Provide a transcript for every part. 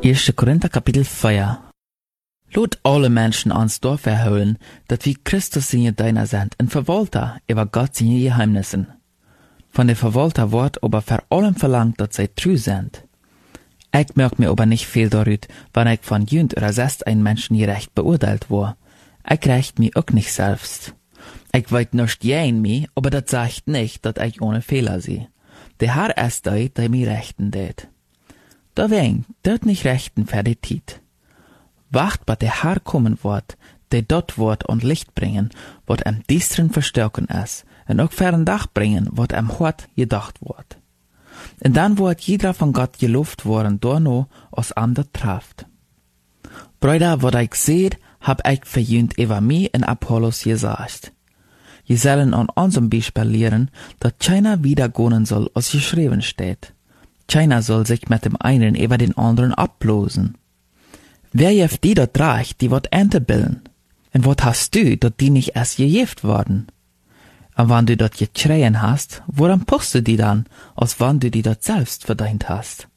1. Korinther Kapitel 4. Lot alle Menschen ans Dorf verhüllen, dat wie Christus seine Diener sind, en Verwalter über Gott seine Geheimnissen. Von der Verwalter wird aber vor allem verlangt, dass sie treu sind. Ich merk mir aber nicht viel darüber, wenn ich von Jünd oder sest ein Menschen gerecht beurteilt war. Ich recht mich auch nicht selbst. Ich weiß nicht gegen mich, aber das sagt nicht, dass ich ohne Fehler sehe. Der Herr ist der mir rechten tät. Deswegen, dort nicht rechten für die Zeit. Wacht, bis der Herr kommen wird, der dort wird und Licht bringen, wird am Düsteren verstärken ist, und auch für den Dach bringen, wird am Hort gedacht wird. Und dann wird jeder von Gott gelobt worden, dorno, aus ander trafft. Brüder, was ich seht, hab ich verjünt über mich in Apollos gesagt. Je sollen an unserem Beispiel lehren, dass keiner wieder gehen soll, als geschrieben steht. Keiner soll sich mit dem einen über den anderen ablosen. Wer jeft die dort reicht, die wird Ente bilden? Und wat hast du, dat die nicht erst gejeft worden? Und wann du dort geschreien hast, woran puchst du die dann, als wann du die dort selbst verdient hast?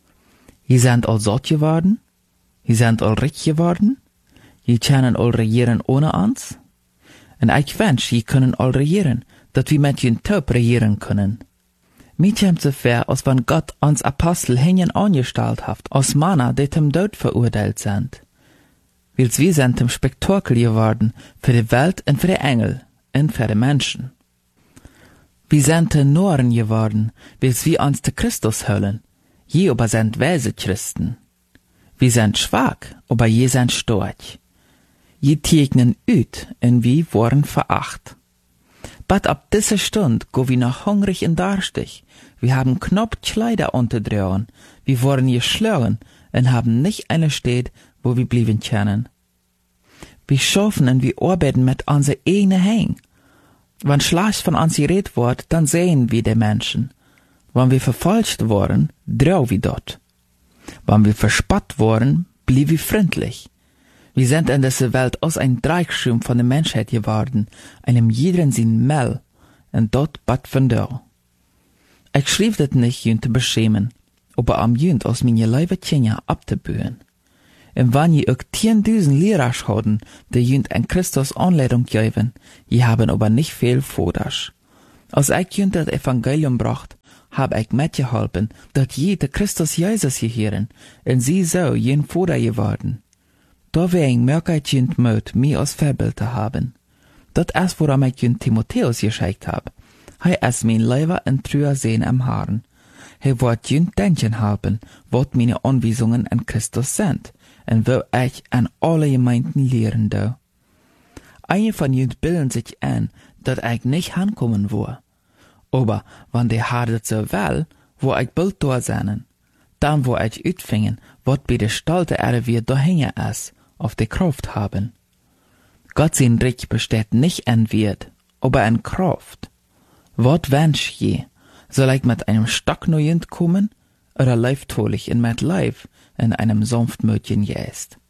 Je sind all sott geworden? Je sind all reich geworden? Je können all regieren ohne uns? Und ich wünsch, je können all regieren, dat wir mit jen Taub regieren können. Mir kommt so fair, als wenn Gott uns Apostel hinten angestellt hat, als Männer, die zum Tod verurteilt sind. Weil wir sind zum Spektakel geworden, für die Welt und für die Engel und für die Menschen. Wir sind Noren geworden, weil wir uns zu Christus hüllen. Je aber sind weise Christen. Wir sind schwach, aber je sind stark. Je tegnen üt, und wir worden veracht. But ab dieser Stund go wir noch hungrig und darstig. Wir haben knapp Kleider unterdrehen. Wir wurden geschlagen und haben nicht eine Stadt, wo wir blieben können. Wir schaffen und wir arbeiten mit unser eigenen Hängen. Wenn schlecht von uns geredet wird, dann sehen wir die Menschen. Wenn wir verfolgt worden, drehen wir dort. Wenn wir verspott worden, blieben wir freundlich. Wir sind in dieser Welt aus ein Dreieckschirm von der Menschheit geworden, einem jeden sin Mel, und dort bat von der. Ich schrieb das nicht, jünd zu beschämen, aber am jünd aus meine Leibe Tjenja abzubühen. Und wenn je auch 10.000 Lehrer schauen, die jünd an Christus Anleitung geben, je haben aber nicht viel Fodasch. Als ich jünd das Evangelium bracht, hab ich mitgeholfen, dass jeder Christus Jesus gehören, und sie so jen Foder geworden. Deswegen merke ich jünd Mut, mich als Vorbild zu haben. Das ist, woran ich jünd Timotheus geschickt hab. Er ist mein Leiber und treuer Sehn am Haaren. Er wird jünd denken haben, was meine Anweisungen an Christus sind, und wo ich an alle Gemeinden lehren do. Einige von jünd bilden sich ein, dass ich nicht ankommen will. Aber wenn der Herr das so will, wo ich bald da sein, dann wo ich utfingen, wat bei der Stalte Erde wir dahin ist, auf die Kraft haben. Gott sein Reich besteht nicht an Wert, aber an Kraft. Wat wünsch je? Soll ich mit einem Stock neuend kommen, oder läuft ich in mit Leib in einem sanftmütigen Geist?